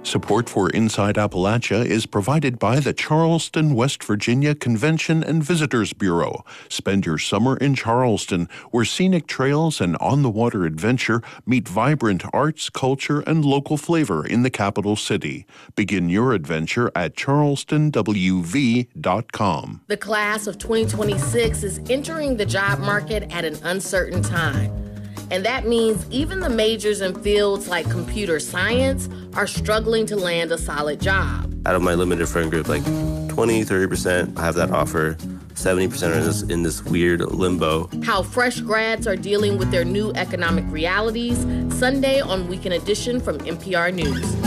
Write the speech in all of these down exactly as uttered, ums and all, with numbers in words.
Support for Inside Appalachia is provided by the Charleston, West Virginia Convention and Visitors Bureau. Spend your summer in Charleston, where scenic trails and on-the-water adventure meet vibrant arts, culture, and local flavor in the capital city. Begin your adventure at charleston w v dot com. The class of twenty twenty-six is entering the job market at an uncertain time. And that means even the majors in fields like computer science are struggling to land a solid job. Out of my limited friend group, like twenty, thirty percent have that offer. seventy percent are in this, in this weird limbo. How fresh grads are dealing with their new economic realities, Sunday on Weekend Edition from N P R News.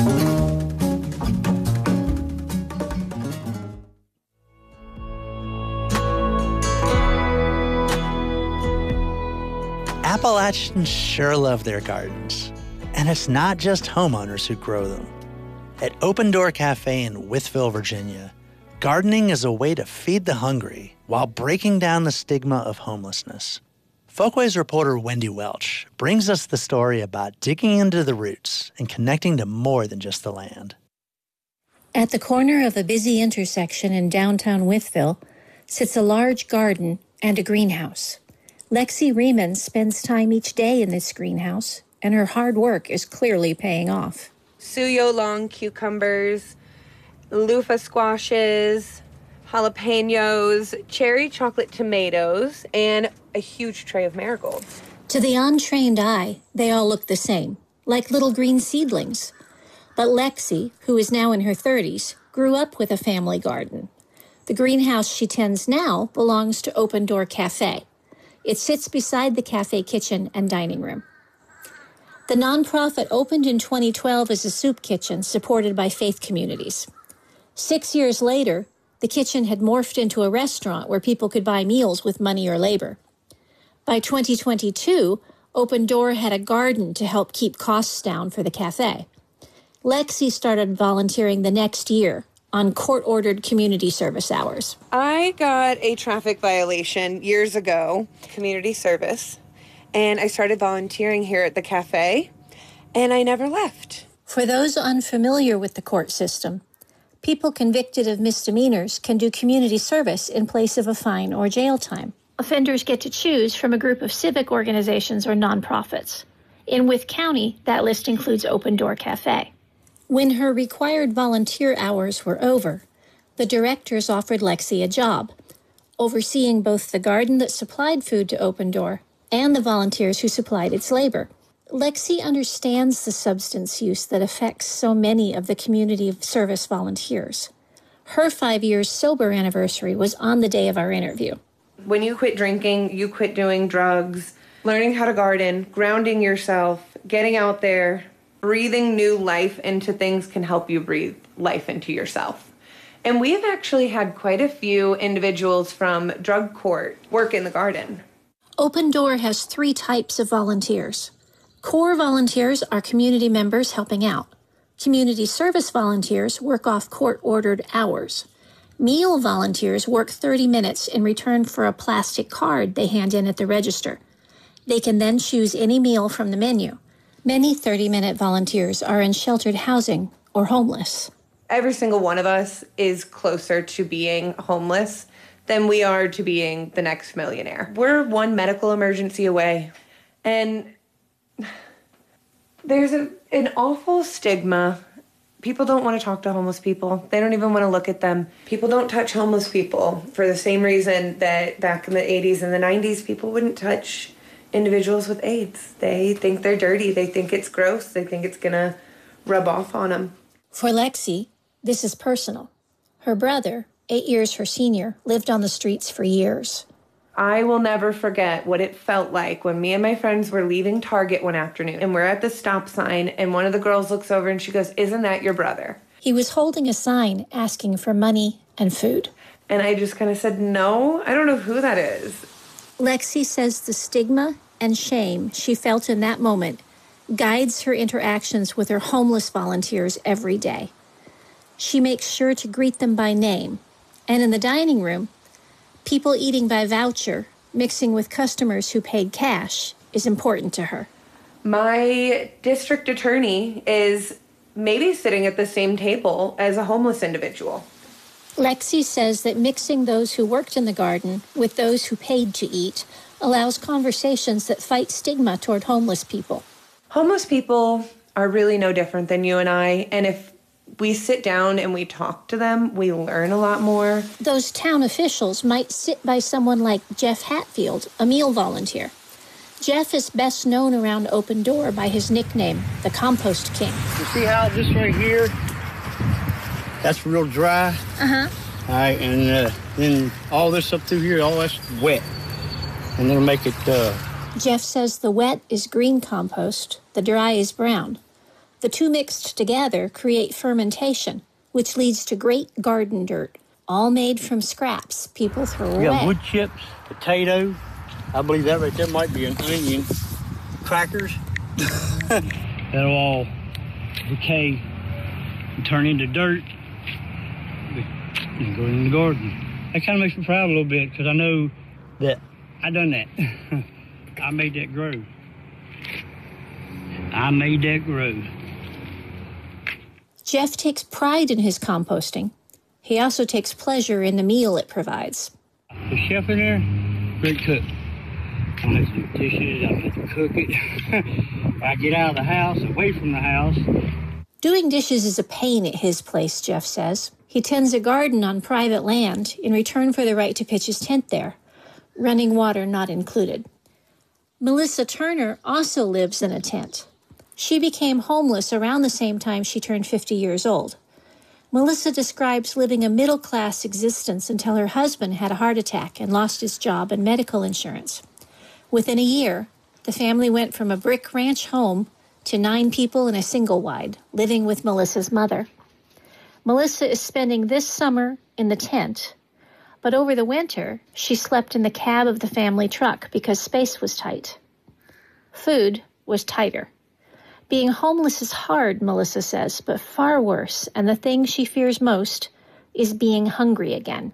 Appalachians sure love their gardens. And it's not just homeowners who grow them. At Open Door Cafe in Wytheville, Virginia, gardening is a way to feed the hungry while breaking down the stigma of homelessness. Folkways reporter Wendy Welch brings us the story about digging into the roots and connecting to more than just the land. At the corner of a busy intersection in downtown Wytheville sits a large garden and a greenhouse. Lexi Riemann spends time each day in this greenhouse, and her hard work is clearly paying off. Suyo long cucumbers, loofah squashes, jalapenos, cherry chocolate tomatoes, and a huge tray of marigolds. To the untrained eye, they all look the same, like little green seedlings. But Lexi, who is now in her thirties, grew up with a family garden. The greenhouse she tends now belongs to Open Door Cafe. It sits beside the cafe kitchen and dining room. The nonprofit opened in twenty twelve as a soup kitchen supported by faith communities. Six years later, the kitchen had morphed into a restaurant where people could buy meals with money or labor. By twenty twenty-two, Open Door had a garden to help keep costs down for the cafe. Lexi started volunteering the next year on court-ordered community service hours. I got a traffic violation years ago, community service, and I started volunteering here at the cafe, and I never left. For those unfamiliar with the court system, people convicted of misdemeanors can do community service in place of a fine or jail time. Offenders get to choose from a group of civic organizations or nonprofits. In Wythe County, that list includes Open Door Cafe. When her required volunteer hours were over, the directors offered Lexi a job, overseeing both the garden that supplied food to Open Door and the volunteers who supplied its labor. Lexi understands the substance use that affects so many of the community service volunteers. Her five years sober anniversary was on the day of our interview. When you quit drinking, you quit doing drugs, learning how to garden, grounding yourself, getting out there, breathing new life into things can help you breathe life into yourself. And we've actually had quite a few individuals from drug court work in the garden. Open Door has three types of volunteers. Core volunteers are community members helping out. Community service volunteers work off court-ordered hours. Meal volunteers work thirty minutes in return for a plastic card they hand in at the register. They can then choose any meal from the menu. Many thirty-minute volunteers are in sheltered housing or homeless. Every single one of us is closer to being homeless than we are to being the next millionaire. We're one medical emergency away. And there's a, an awful stigma. People don't want to talk to homeless people. They don't even want to look at them. People don't touch homeless people for the same reason that back in the eighties and the nineties, people wouldn't touch individuals with AIDS. They think they're dirty. They think it's gross. They think it's going to rub off on them. For Lexi, this is personal. Her brother, eight years her senior, lived on the streets for years. I will never forget what it felt like when me and my friends were leaving Target one afternoon, and we're at the stop sign, and one of the girls looks over and she goes, "Isn't that your brother?" He was holding a sign asking for money and food. And I just kind of said, "No, I don't know who that is." Lexi says the stigma and shame she felt in that moment guides her interactions with her homeless volunteers every day. She makes sure to greet them by name. And in the dining room, people eating by voucher, mixing with customers who paid cash, is important to her. My district attorney is maybe sitting at the same table as a homeless individual. Lexi says that mixing those who worked in the garden with those who paid to eat allows conversations that fight stigma toward homeless people. Homeless people are really no different than you and I, and if we sit down and we talk to them, we learn a lot more. Those town officials might sit by someone like Jeff Hatfield, a meal volunteer. Jeff is best known around Open Door by his nickname, the Compost King. You see how this right here, that's real dry? Uh-huh. All right, and uh, then all this up through here, all that's wet. And it'll make it... Uh... Jeff says the wet is green compost, the dry is brown. The two mixed together create fermentation, which leads to great garden dirt, all made from scraps people throw away. We got wood chips, potato. I believe that right there might be an onion. Crackers. That'll all decay and turn into dirt and go in the garden. That kind of makes me proud a little bit because I know that I done that. I made that grow. I made that grow. Jeff takes pride in his composting. He also takes pleasure in the meal it provides. The chef in there, great cook. I don't have to do dishes, I don't have to cook it. I get out of the house, away from the house. Doing dishes is a pain at his place, Jeff says. He tends a garden on private land in return for the right to pitch his tent there, running water not included. Melissa Turner also lives in a tent. She became homeless around the same time she turned fifty years old. Melissa describes living a middle-class existence until her husband had a heart attack and lost his job and medical insurance. Within a year, the family went from a brick ranch home to nine people in a single wide, living with Melissa's mother. Melissa is spending this summer in the tent, but over the winter, she slept in the cab of the family truck because space was tight. Food was tighter. Being homeless is hard, Melissa says, but far worse, and the thing she fears most is being hungry again.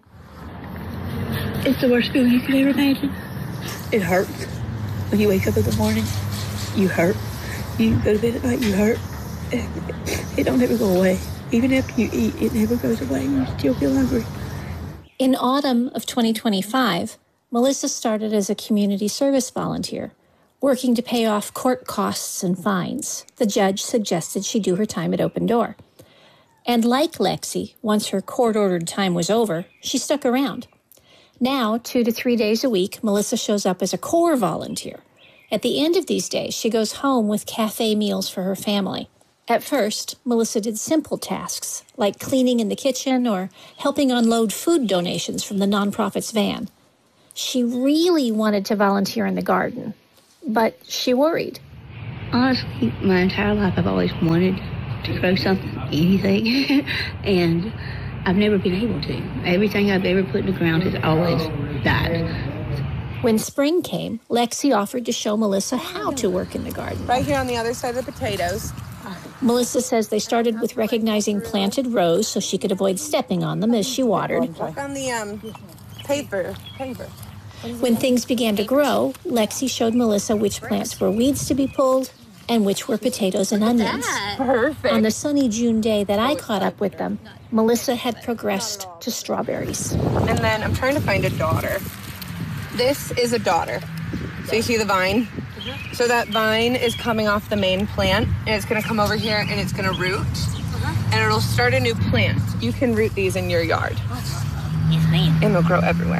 It's the worst feeling you could ever imagine. It hurts. When you wake up in the morning, you hurt. You go to bed at night, you hurt. It don't ever go away. Even after you eat, it never goes away. You still feel hungry. In autumn of twenty twenty-five, Melissa started as a community service volunteer, working to pay off court costs and fines. The judge suggested she do her time at Open Door. And like Lexi, once her court-ordered time was over, she stuck around. Now, two to three days a week, Melissa shows up as a core volunteer. At the end of these days, she goes home with cafe meals for her family. At first, Melissa did simple tasks, like cleaning in the kitchen or helping unload food donations from the nonprofit's van. She really wanted to volunteer in the garden, but she worried. Honestly, my entire life I've always wanted to grow something, anything, and I've never been able to. Everything I've ever put in the ground has always died. When spring came, Lexi offered to show Melissa how to work in the garden. Right here on the other side of the potatoes. Melissa says they started with recognizing planted rows so she could avoid stepping on them as she watered. Walk on the um, paper. paper. When things began to grow, Lexi showed Melissa which plants were weeds to be pulled and which were potatoes and onions. Perfect. On the sunny June day that I caught up with them, Melissa had progressed to strawberries. And then I'm trying to find a daughter. This is a daughter. So you see the vine? So that vine is coming off the main plant, and it's going to come over here, and it's going to root, and it'll start a new plant. You can root these in your yard. Yes, ma'am. And they'll grow everywhere.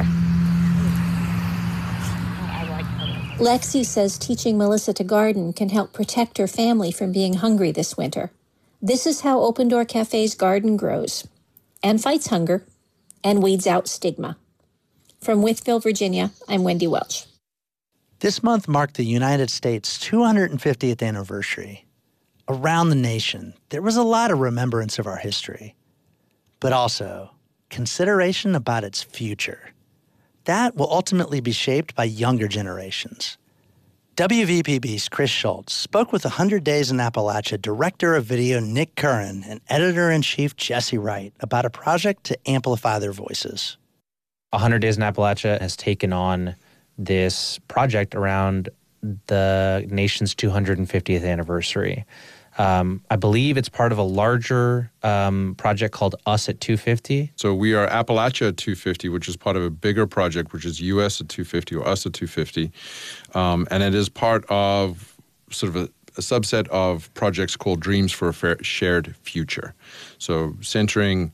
Lexi says teaching Melissa to garden can help protect her family from being hungry this winter. This is how Open Door Cafe's garden grows and fights hunger and weeds out stigma. From Wytheville, Virginia, I'm Wendy Welch. This month marked the United States' two hundred fiftieth anniversary. Around the nation, there was a lot of remembrance of our history, but also consideration about its future. That will ultimately be shaped by younger generations. W V P B's Chris Schultz spoke with one hundred Days in Appalachia director of video Nick Curran and editor-in-chief Jesse Wright about a project to amplify their voices. one hundred Days in Appalachia has taken on this project around the nation's two hundred fiftieth anniversary. Um, I believe it's part of a larger um, project called Us at two fifty. So we are Appalachia at two fifty, which is part of a bigger project, which is U S at two fifty or Us at two fifty. Um, and it is part of sort of a, a subset of projects called Dreams for a Fair, Shared Future. So centering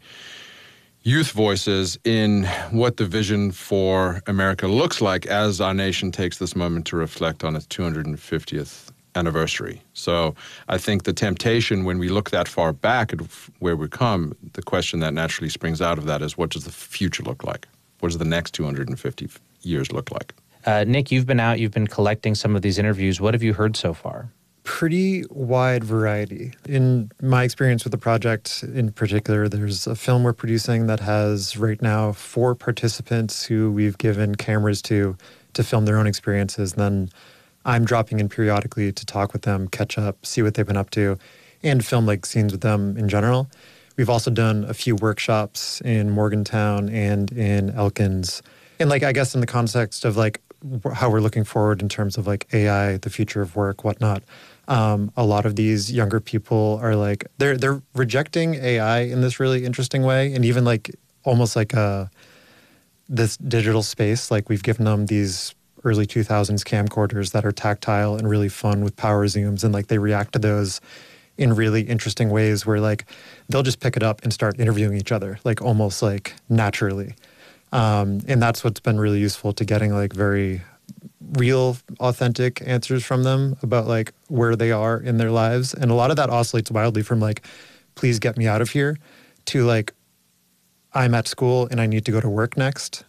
youth voices in what the vision for America looks like as our nation takes this moment to reflect on its two hundred fiftieth anniversary. So I think the temptation when we look that far back at where we come, the question that naturally springs out of that is, what does the future look like? What does the next two hundred fifty years look like? Uh, Nick, you've been out, you've been collecting some of these interviews. What have you heard so far? Pretty wide variety. In my experience with the project in particular, there's a film we're producing that has right now four participants who we've given cameras to to film their own experiences. And then I'm dropping in periodically to talk with them, catch up, see what they've been up to, and film like scenes with them in general. We've also done a few workshops in Morgantown and in Elkins. And like, I guess in the context of like how we're looking forward in terms of like A I, the future of work, whatnot. Um, a lot of these younger people are like, they're they're rejecting A I in this really interesting way. And even like almost like a, this digital space, like we've given them these early two thousands camcorders that are tactile and really fun with power zooms, and like they react to those in really interesting ways where like they'll just pick it up and start interviewing each other, like almost like naturally. Um, and that's what's been really useful to getting like very real, authentic answers from them about like where they are in their lives. And a lot of that oscillates wildly from like, please get me out of here, to like, I'm at school and I need to go to work next,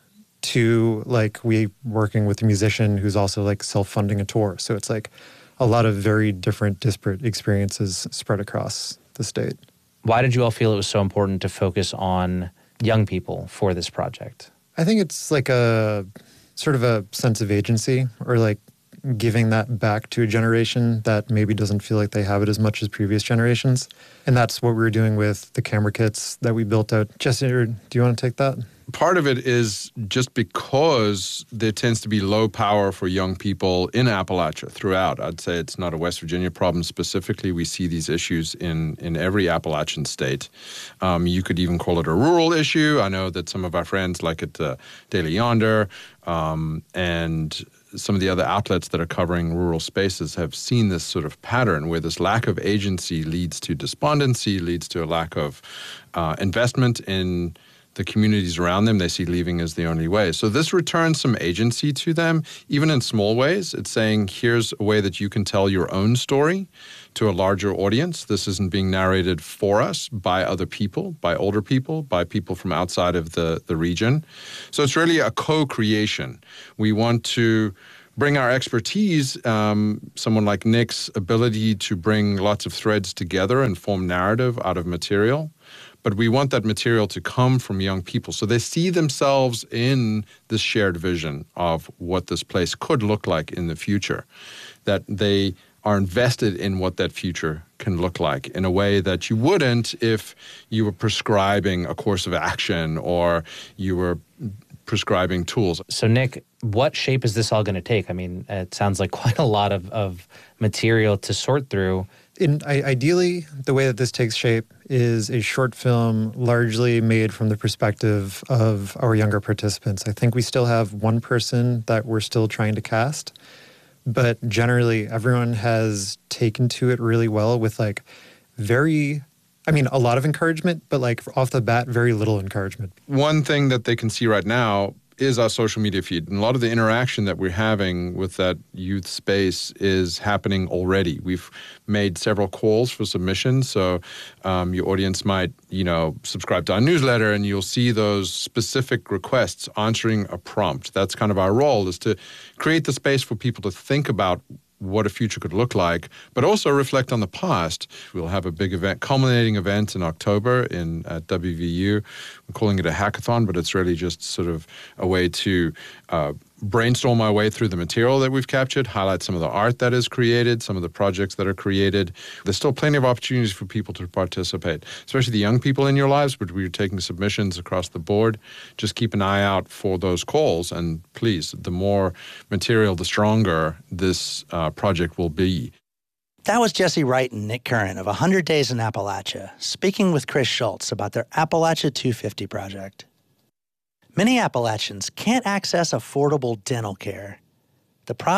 to like we working with a musician who's also like self-funding a tour. So it's like a lot of very different, disparate experiences spread across the state. Why did you all feel it was so important to focus on young people for this project? I think it's like a sort of a sense of agency, or like giving that back to a generation that maybe doesn't feel like they have it as much as previous generations. And that's what we were doing with the camera kits that we built out. Jesse, do you want to take that? Part of it is just because there tends to be low power for young people in Appalachia throughout. I'd say it's not a West Virginia problem specifically. We see these issues in, in every Appalachian state. Um, you could even call it a rural issue. I know that some of our friends, like at uh, Daily Yonder um, and some of the other outlets that are covering rural spaces, have seen this sort of pattern where this lack of agency leads to despondency, leads to a lack of uh, investment in the communities around them. They see leaving as the only way. So this returns some agency to them, even in small ways. It's saying, here's a way that you can tell your own story to a larger audience. This isn't being narrated for us by other people, by older people, by people from outside of the, the region. So it's really a co-creation. We want to bring our expertise, um, someone like Nick's ability to bring lots of threads together and form narrative out of material. But we want that material to come from young people, so they see themselves in this shared vision of what this place could look like in the future, that they are invested in what that future can look like in a way that you wouldn't if you were prescribing a course of action or you were prescribing tools. So Nick, what shape is this all going to take? I mean, it sounds like quite a lot of, of material to sort through. In, I, ideally, the way that this takes shape is a short film largely made from the perspective of our younger participants. I think we still have one person that we're still trying to cast, but generally everyone has taken to it really well with like very, I mean, a lot of encouragement, but like off the bat, very little encouragement. One thing that they can see right now is our social media feed. And a lot of the interaction that we're having with that youth space is happening already. We've made several calls for submissions. So um, your audience might, you know, subscribe to our newsletter and you'll see those specific requests answering a prompt. That's kind of our role, is to create the space for people to think about what a future could look like, but also reflect on the past. We'll have a big event, culminating event in October in at W V U. We're calling it a hackathon, but it's really just sort of a way to uh, brainstorm our way through the material that we've captured, highlight some of the art that is created, some of the projects that are created. There's still plenty of opportunities for people to participate, especially the young people in your lives, but we're taking submissions across the board. Just keep an eye out for those calls, and please, the more material, the stronger this uh, project will be. That was Jesse Wright and Nick Curran of one hundred Days in Appalachia, speaking with Chris Schultz about their Appalachia two fifty project. Many Appalachians can't access affordable dental care. The problem